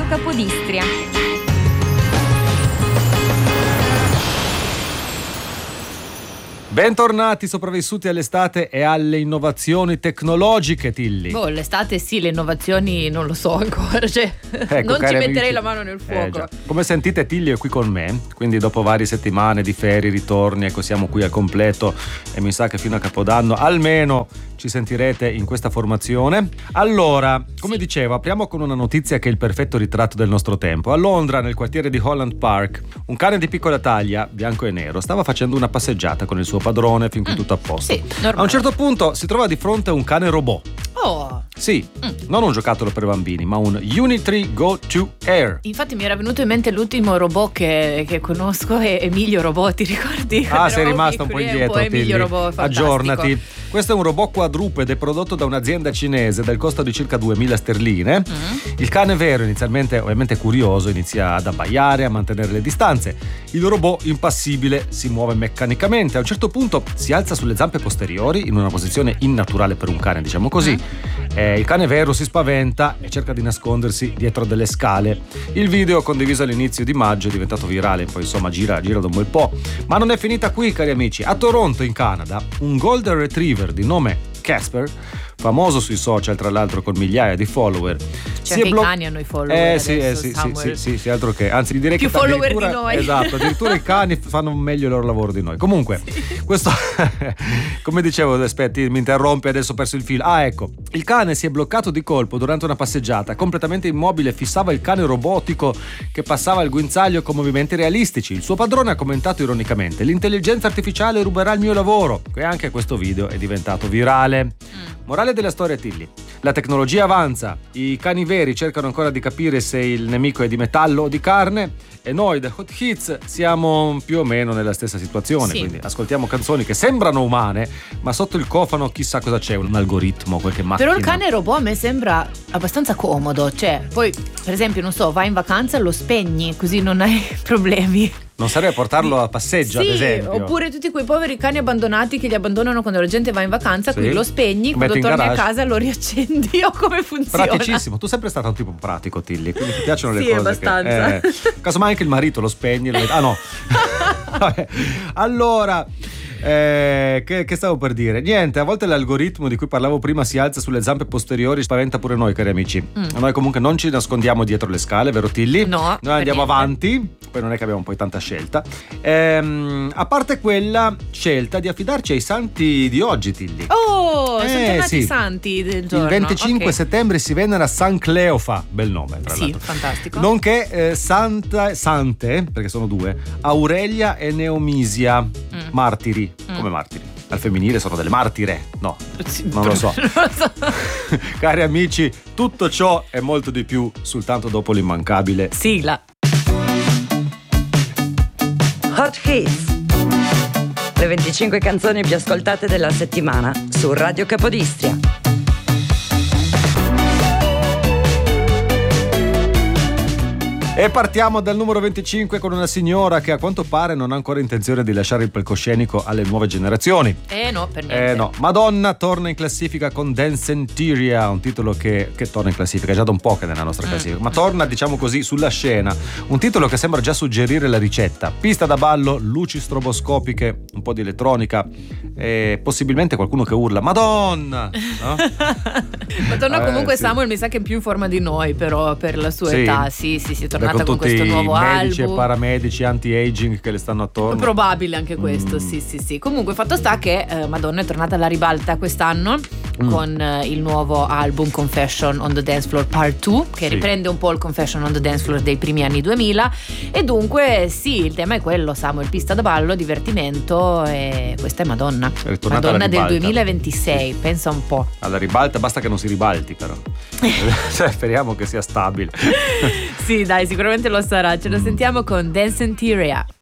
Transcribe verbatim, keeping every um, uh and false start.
Capodistria. Bentornati sopravvissuti all'estate e alle innovazioni tecnologiche, Tilly. Boh, l'estate sì, le innovazioni non lo so ancora, cioè ecco, non ci metterei amici, la mano nel fuoco. Eh, Come sentite, Tilly è qui con me, quindi dopo varie settimane di ferie, ritorni, ecco, siamo qui al completo e mi sa che fino a Capodanno almeno ci sentirete in questa formazione. Allora, come sì. dicevo, apriamo con una notizia che è il perfetto ritratto del nostro tempo. A Londra, nel quartiere di Holland Park, un cane di piccola taglia, bianco e nero, stava facendo una passeggiata con il suo padrone fin qui mm, tutto a posto. Sì, a un certo punto si trova di fronte a un cane robot. Oh. Sì, mm. non un giocattolo per bambini, ma un Unitree Go to Air. Infatti mi era venuto in mente l'ultimo robot che, che conosco è Emilio Robot, ti ricordi? Ah, sei rimasta un po' indietro, un po' Emilio Robot, aggiornati. Questo è un robot quadrupede prodotto da un'azienda cinese del costo di circa duemila sterline. Mm. Il cane vero, inizialmente ovviamente curioso, inizia ad abbaiare, a mantenere le distanze. Il robot, impassibile, si muove meccanicamente. A un certo punto si alza sulle zampe posteriori in una posizione innaturale per un cane, diciamo così. Mm. Eh, il cane vero si spaventa e cerca di nascondersi dietro delle scale. Il video, condiviso all'inizio di maggio, è diventato virale, poi insomma gira, gira da un bel po'. Ma non è finita qui, cari amici. A Toronto, in Canada, un Golden Retriever di nome Casper, famoso sui social tra l'altro con migliaia di follower, cioè anche blo- i cani hanno i follower eh sì eh sì, sì sì sì sì altro che, anzi direi più che follower di noi, esatto, addirittura i cani fanno meglio il loro lavoro di noi. Comunque sì. questo come dicevo, aspetti, mi interrompe, adesso ho perso il filo. Ah, ecco, il cane si è bloccato di colpo durante una passeggiata, completamente immobile, fissava il cane robotico che passava il guinzaglio con movimenti realistici. Il suo padrone ha commentato ironicamente: l'intelligenza artificiale ruberà il mio lavoro, e anche questo video è diventato virale. Mm. Morale della storia, Tilly: la tecnologia avanza, i cani veri cercano ancora di capire se il nemico è di metallo o di carne, e noi da Hot Hits siamo più o meno nella stessa situazione. Sì. Quindi ascoltiamo canzoni che sembrano umane, ma sotto il cofano chissà cosa c'è, un algoritmo, qualche macchina. Però il cane robot a me sembra abbastanza comodo, cioè poi per esempio non so, vai in vacanza, lo spegni così non hai problemi. Non serve portarlo a passeggio, sì, ad esempio. Oppure tutti quei poveri cani abbandonati che li abbandonano quando la gente va in vacanza, sì. Quindi lo spegni, quando torni garage. A casa lo riaccendi, o come funziona? Praticissimo, tu sei sempre stato un tipo pratico, Tilly, quindi ti piacciono le sì, cose abbastanza. Che, eh, casomai anche il marito lo spegni, lo... ah no. Vabbè. Allora Eh, che, che stavo per dire? Niente, a volte l'algoritmo di cui parlavo prima si alza sulle zampe posteriori, spaventa pure noi, cari amici. Mm. Noi comunque non ci nascondiamo dietro le scale, vero Tilly? No. Noi andiamo niente. avanti, poi non è che abbiamo poi tanta scelta. Ehm, a parte quella scelta di affidarci ai santi di oggi, Tilly. Oh, eh, sono tornati sì. i santi del giorno. Il venticinque okay. settembre si venera San Cleofa, bel nome tra sì, l'altro. fantastico. Nonché eh, Santa, Sante, perché sono due, Aurelia e Neomisia, mm. martiri, mm. come martiri. Al femminile sono delle martire, no, non lo so. Non lo so. Cari amici, tutto ciò e molto di più soltanto dopo l'immancabile sigla. Hot Hits, le venticinque canzoni più ascoltate della settimana su Radio Capodistria. E partiamo dal numero venticinque con una signora che a quanto pare non ha ancora intenzione di lasciare il palcoscenico alle nuove generazioni. Eh no, per niente. Eh no, Madonna torna in classifica con Dancenteria, un titolo che, che torna in classifica, è già da un po' che è nella nostra classifica, mm. ma torna, diciamo così, sulla scena. Un titolo che sembra già suggerire la ricetta: pista da ballo, luci stroboscopiche, un po' di elettronica e possibilmente qualcuno che urla Madonna, no? Madonna, comunque eh, sì. Samuel mi sa che è più in forma di noi, però per la sua sì. età sì sì sì è tornata con, con questo nuovo album, medici album, e paramedici anti-aging che le stanno attorno. Probabile anche questo, mm. sì sì sì. Comunque fatto sta che eh, Madonna è tornata alla ribalta quest'anno mm. con eh, il nuovo album Confession on the Dance Floor Part due, che sì. riprende un po' il Confession on the Dance Floor dei primi anni duemila, e dunque sì, il tema è quello, Samuel, pista da ballo, divertimento, e questa è Madonna. È Madonna del duemilaventisei, pensa un po'. Alla ribalta, basta che non si ribalti però. Cioè, speriamo che sia stabile. Sì, dai, sicuramente lo sarà. Ce lo sentiamo con Dancenteria.